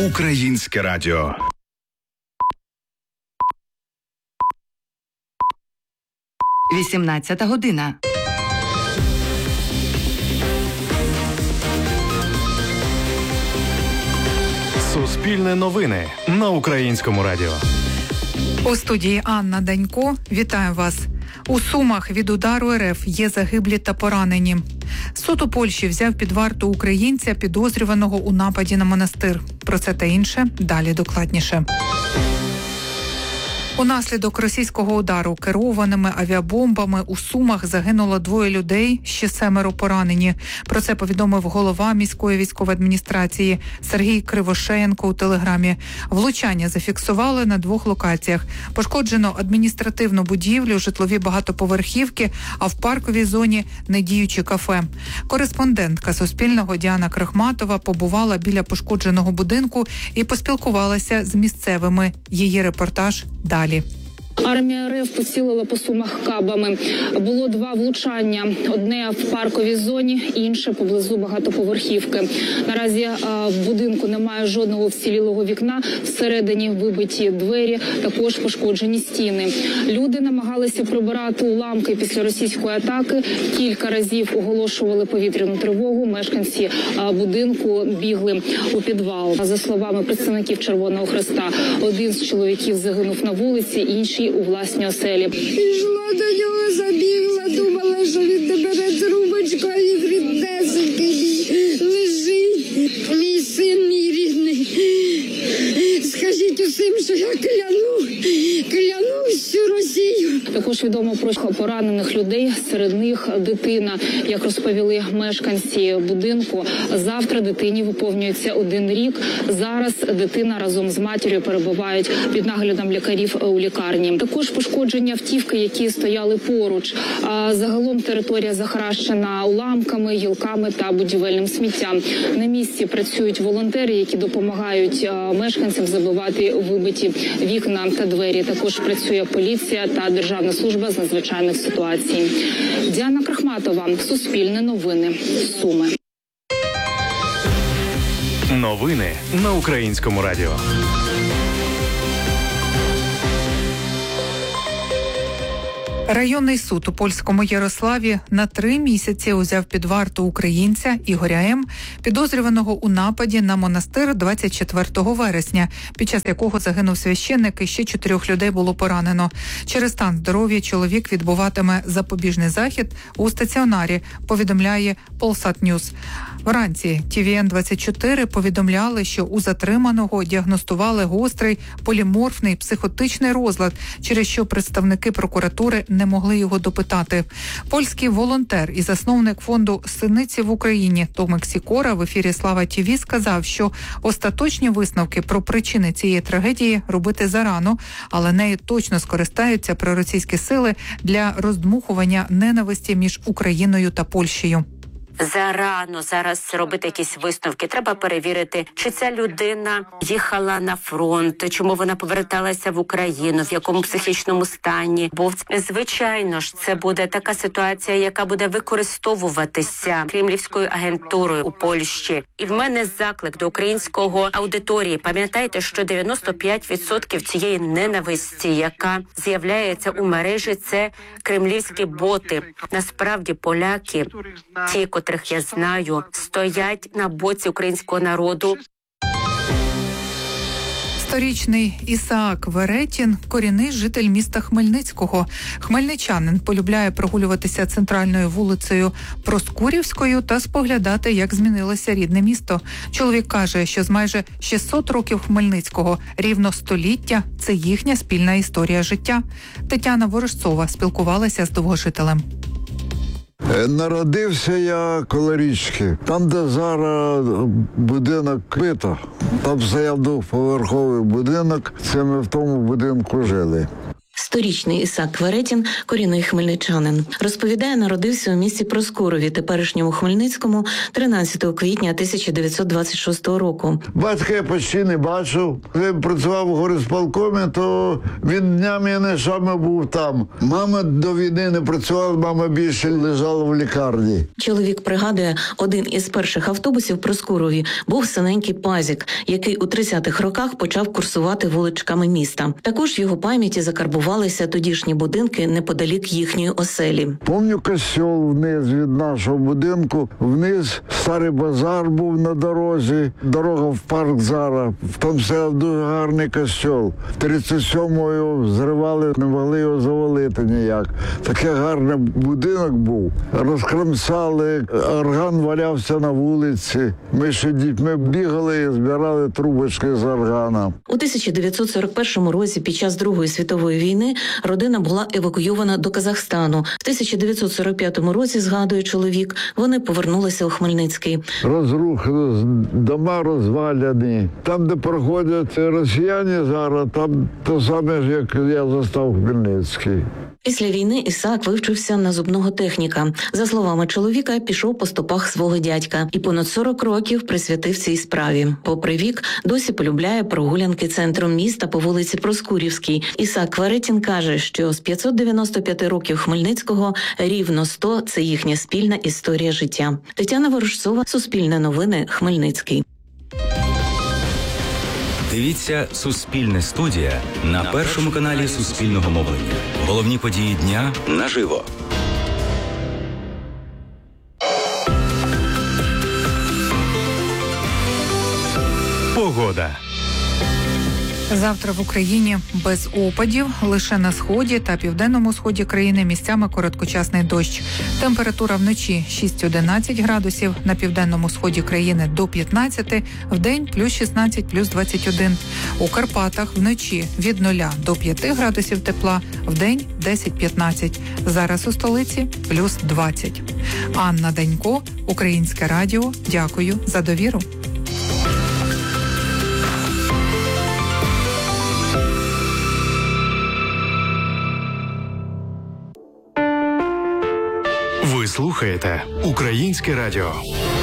Українське радіо. Вісімнадцята година. Суспільне новини на Українському радіо. У студії Анна Данько. Вітаю вас. У Сумах від удару РФ є загиблі та поранені. Суд у Польщі взяв під варту українця, підозрюваного у нападі на монастир. Про це та інше далі докладніше. Унаслідок російського удару керованими авіабомбами у Сумах загинуло 2 людей, ще 7 поранені. Про це повідомив голова міської військової адміністрації Сергій Кривошеєнко у телеграмі. Влучання зафіксували на 2 локаціях. Пошкоджено адміністративну будівлю, житлові багатоповерхівки, а в парковій зоні недіючі кафе. Кореспондентка Суспільного Діана Крахматова побувала біля пошкодженого будинку і поспілкувалася з місцевими. Її репортаж далі. Армія РФ поцілила по Сумах кабами. Було 2 влучання. Одне в парковій зоні, інше поблизу багатоповерхівки. Наразі в будинку немає жодного вцілілого вікна. Всередині вибиті двері, також пошкоджені стіни. Люди намагалися прибирати уламки після російської атаки. Кілька разів оголошували повітряну тривогу. Мешканці будинку бігли у підвал. За словами представників Червоного Хреста, один з чоловіків загинув на вулиці, інший у власній оселі. Пішла до нього, забігла, думала, що він тебе бере трубочку, а він ріднесенький лежить. Мій син, мій рідний. Скажіть усім, що я кляну всю Росію. Також відомо про поранених людей, серед них дитина. Як розповіли мешканці будинку, завтра дитині виповнюється 1 рік. Зараз дитина разом з матір'ю перебувають під наглядом лікарів у лікарні. Також пошкоджені автівки, які стояли поруч. Загалом територія захаращена уламками, гілками та будівельним сміттям. На місці працюють волонтери, які допомагають мешканцям забивати вибиті вікна та двері. Також працює поліція та Державна служба з надзвичайних ситуацій. Діана Крахматова, Суспільне новини, Суми. Новини на Українському радіо. Районний суд у польському Ярославі на 3 місяці узяв під варту українця Ігоря М., підозрюваного у нападі на монастир 24 вересня, під час якого загинув священник і ще 4 людей було поранено. Через стан здоров'я чоловік відбуватиме запобіжний захід у стаціонарі, повідомляє Polsat News. Вранці TVN-24 повідомляли, що у затриманого діагностували гострий поліморфний психотичний розлад, через що представники прокуратури не могли його допитати. Польський волонтер і засновник фонду «Синиці в Україні» Томик Сікора в ефірі «Слава ТІВІ» сказав, що остаточні висновки про причини цієї трагедії робити зарано, але нею точно скористаються проросійські сили для роздмухування ненависті між Україною та Польщею. Зарано зараз робити якісь висновки. Треба перевірити, чи ця людина їхала на фронт, чому вона поверталася в Україну, в якому психічному стані. Бо, звичайно ж, це буде така ситуація, яка буде використовуватися кремлівською агентурою у Польщі. І в мене заклик до українського аудиторії. Пам'ятайте, що 95% цієї ненависті, яка з'являється у мережі, це кремлівські боти. Насправді поляки, ті, котрих я знаю, стоять на боці українського народу. Сторічний Ісаак Веретін – корінний житель міста Хмельницького. Хмельничанин полюбляє прогулюватися центральною вулицею Проскурівською та споглядати, як змінилося рідне місто. Чоловік каже, що з майже 600 років Хмельницького рівно століття – це їхня спільна історія життя. Тетяна Ворожцова спілкувалася з довгожителем. Народився я коло річки. Там, де зараз будинок Квита, там стояв 2-поверховий будинок. Це ми в тому будинку жили. 100-річний Ісак Кверетін – корінний хмельничанин. Розповідає, народився у місті Проскурові, теперішньому Хмельницькому, 13 квітня 1926 року. Батька я почти не бачив. Він працював у горисполкомі, то він днями і ночами був там. Мама до війни не працювала, мама більше лежала в лікарні. Чоловік пригадує, один із перших автобусів в Проскурові був синенький пазік, який у 30-х роках почав курсувати вуличками міста. Також в його пам'яті закарбувалися тодішні будинки неподалік їхньої оселі. Помню костьол вниз від нашого будинку, вниз старий базар був на дорозі, дорога в парк зараз, там стояв дуже гарний костьол. 37-го його зривали, не могли його завалити ніяк. Такий гарний будинок був. Розкромсали, орган валявся на вулиці. Ми ще дітьми бігали і збирали трубочки з органа. У 1941 році під час Другої світової війни родина була евакуйована до Казахстану. В 1945 році, згадує чоловік, вони повернулися у Хмельницький. Розрух, дома розваляні. Там, де проходять росіяни зараз, там те саме, як я застав Хмельницький. Після війни Ісак вивчився на зубного техніка. За словами чоловіка, пішов по стопах свого дядька і понад 40 років присвятив цій справі. Попри вік, досі полюбляє прогулянки центром міста по вулиці Проскурівській. Ісак Кверетін каже, що з 595 років Хмельницького рівно 100 – це їхня спільна історія життя. Тетяна Ворожцова, Суспільне новини, Хмельницький. Дивіться «Суспільне студія» на першому каналі Суспільного мовлення. Головні події дня наживо. Погода. Завтра в Україні без опадів, лише на сході та південному сході країни місцями короткочасний дощ. Температура вночі 6-11 градусів, на південному сході країни до 15, вдень плюс 16, плюс 21. У Карпатах вночі від 0 до 5 градусів тепла, вдень 10-15. Зараз у столиці плюс 20. Анна Данько, Українське радіо. Дякую за довіру. Ви слухаєте Українське радіо.